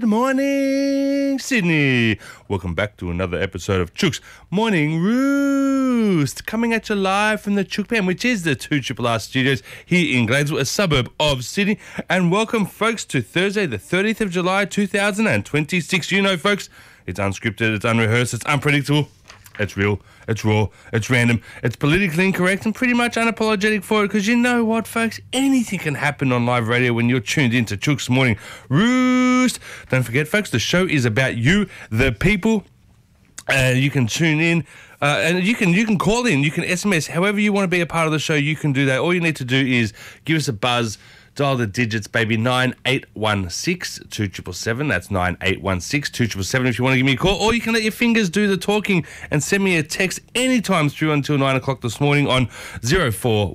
Good morning, Sydney. Welcome back to another episode of Chook's Morning Roost. Coming at you live from the Chook Pen, which is the 2RRR studios here in Gladesville, a suburb of Sydney. And welcome, folks, to Thursday, the 30th of July, 2026. You know, folks, it's unscripted, it's unrehearsed, it's unpredictable. It's real, it's raw, it's random, it's politically incorrect and pretty much unapologetic for it because you know what, folks? Anything can happen on live radio when you're tuned into Chook's Morning Roost. Don't forget, folks, the show is about you, the people. You can tune in and you can call in, you can SMS, however you want to be a part of the show, you can do that. All you need to do is give us a buzz. Dial the digits, baby, 9816 2777. That's 9816 2777 if you want to give me a call. Or you can let your fingers do the talking and send me a text anytime through until 9 o'clock this morning on 0412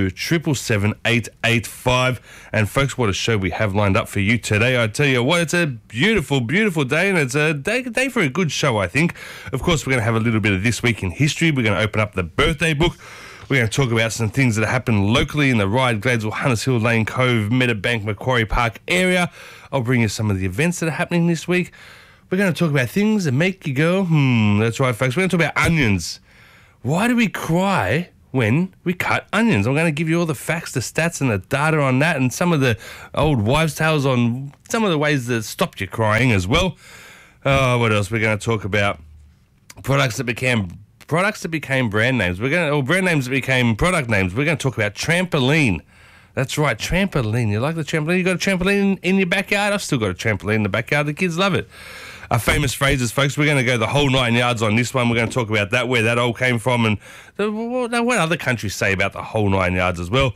777 885. And folks, what a show we have lined up for you today. I tell you what, it's a beautiful, beautiful day, and it's a day for a good show, I think. Of course, we're going to have a little bit of This Week in History. We're going to open up the birthday book. We're going to talk about some things that happened locally in the Ryde, Gladesville, Hunters Hill, Lane Cove, Meadowbank, Macquarie Park area. I'll bring you some of the events that are happening this week. We're going to talk about things that make you go, that's right, folks. We're going to talk about onions. Why do we cry when we cut onions? I'm going to give you all the facts, the stats, and the data on that, and some of the old wives' tales on some of the ways that stopped you crying as well. What else? We're going to talk about products that became brand names. Brand names that became product names. We're going to talk about trampoline. That's right, trampoline. You like the trampoline? You got a trampoline in your backyard? I've still got a trampoline in the backyard. The kids love it. Our famous phrases, folks. We're going to go the whole 9 yards on this one. We're going to talk about that, where that all came from, and what other countries say about the whole 9 yards as well.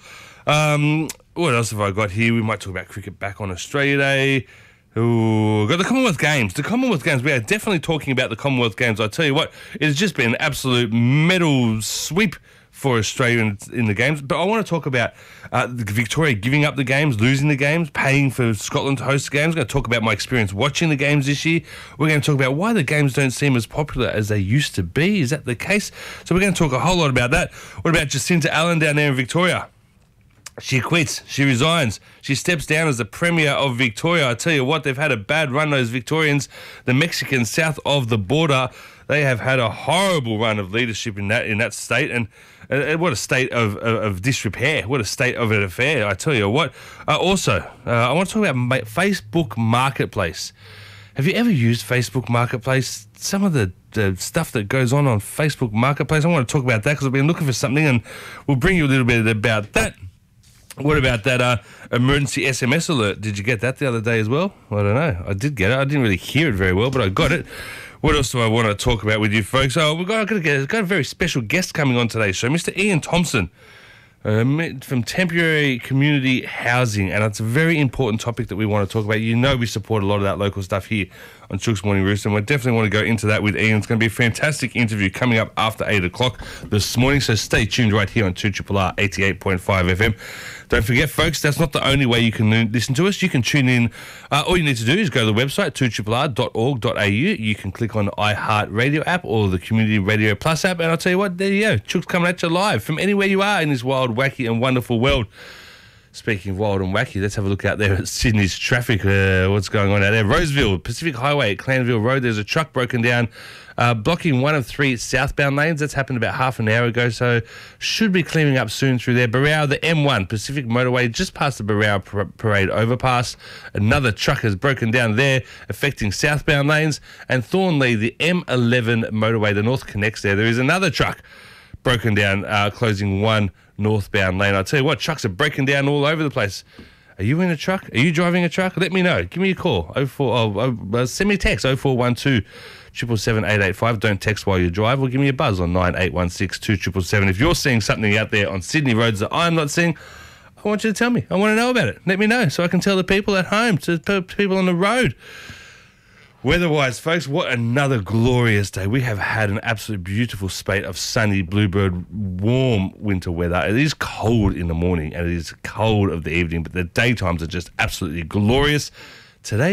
What else have I got here? We might talk about cricket back on Australia Day. Ooh, got the Commonwealth Games. The Commonwealth Games. We are definitely talking about the Commonwealth Games. I tell you what, it's just been an absolute medal sweep for Australia in the Games. But I want to talk about Victoria giving up the Games, losing the Games, paying for Scotland to host the Games. I'm going to talk about my experience watching the Games this year. We're going to talk about why the Games don't seem as popular as they used to be. Is that the case? So we're going to talk a whole lot about that. What about Jacinta Allen down there in Victoria? She quits. She resigns. She steps down as the Premier of Victoria. I tell you what, they've had a bad run, those Victorians. The Mexicans south of the border, they have had a horrible run of leadership in that state. And what a state of disrepair. What a state of an affair. I tell you what. I want to talk about Facebook Marketplace. Have you ever used Facebook Marketplace? Some of the stuff that goes on Facebook Marketplace, I want to talk about that because I've been looking for something, and we'll bring you a little bit about that. What about that emergency SMS alert? Did you get that the other day as well? I don't know. I did get it. I didn't really hear it very well, but I got it. What else do I want to talk about with you folks? We've got a very special guest coming on today's show, Mr. Ian Thompson from Temporary Community Housing, and it's a very important topic that we want to talk about. You know we support a lot of that local stuff here on Chook's Morning Roost, and we definitely want to go into that with Ian. It's going to be a fantastic interview coming up after 8 o'clock this morning, so stay tuned right here on 2RRR 88.5 FM. Don't forget, folks, that's not the only way you can listen to us. You can tune in. All you need to do is go to the website, 2RRR.org.au. You can click on the iHeartRadio app or the Community Radio Plus app, and I'll tell you what, there you go. Chook's coming at you live from anywhere you are in this wild, wacky and wonderful world. Speaking of wild and wacky, let's have a look out there at Sydney's traffic. What's going on out there? Roseville, Pacific Highway at Clanville Road. There's a truck broken down, blocking one of 3 southbound lanes. That's happened about half an hour ago, so should be clearing up soon through there. Barrow, the M1, Pacific Motorway, just past the Barrow Parade overpass. Another truck has broken down there, affecting southbound lanes. And Thornley, the M11 motorway, the North connects there. There is another truck broken down, closing one northbound lane. I'll tell you what, trucks are breaking down all over the place. Are you in a truck? Are you driving a truck? Let me know. Give me a call. Send me a text, 0412 777 885. Don't text while you drive, or give me a buzz on 9816 2777. If you're seeing something out there on Sydney roads that I'm not seeing, I want you to tell me. I want to know about it. Let me know so I can tell the people at home, to people on the road. Weather-wise, folks, what another glorious day. We have had an absolute beautiful spate of sunny, bluebird, warm winter weather. It is cold in the morning and it is cold of the evening, but the daytimes are just absolutely glorious. Today,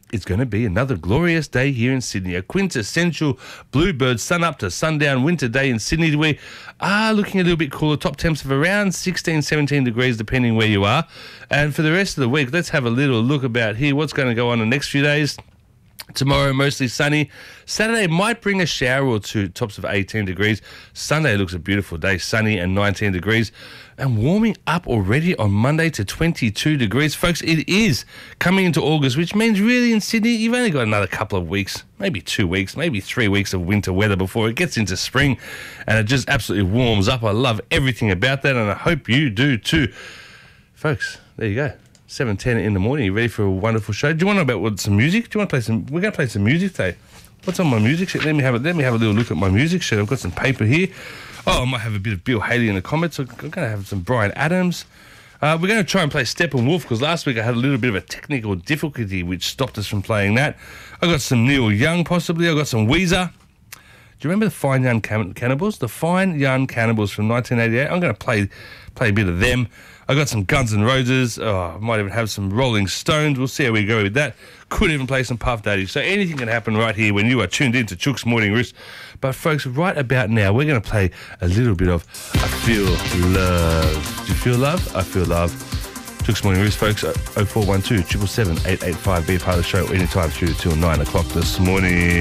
it's going to be another glorious day here in Sydney. A quintessential bluebird sun up to sundown winter day in Sydney. We are looking a little bit cooler. Top temps of around 16, 17 degrees depending where you are. And for the rest of the week, let's have a little look about here. What's going to go on the next few days? Tomorrow, mostly sunny. Saturday might bring a shower or two, tops of 18 degrees. Sunday looks a beautiful day, sunny and 19 degrees. And warming up already on Monday to 22 degrees. Folks, it is coming into August, which means really in Sydney, you've only got another couple of weeks, maybe 2 weeks, maybe 3 weeks of winter weather before it gets into spring. And it just absolutely warms up. I love everything about that, and I hope you do too. Folks, there you go. 7:10 in the morning. You ready for a wonderful show? Do you want to know about some music? Do you want to play some? We're going to play some music today. What's on my music sheet? Let me have a little look at my music sheet. I've got some paper here. Oh, I might have a bit of Bill Haley in the comments. I'm going to have some Bryan Adams. We're going to try and play Steppenwolf because last week I had a little bit of a technical difficulty which stopped us from playing that. I got some Neil Young possibly. I got some Weezer. Do you remember the Fine Young Cannibals? The Fine Young Cannibals from 1988. I'm going to play a bit of them. I got some Guns N' Roses. Oh, I might even have some Rolling Stones. We'll see how we go with that. Could even play some Puff Daddy. So anything can happen right here when you are tuned in to Chook's Morning Roost. But folks, right about now, we're going to play a little bit of I Feel Love. Do you feel love? I feel love. Chook's Morning Roost, folks. 0412 777 885. Be a part of the show anytime through till 9 o'clock this morning.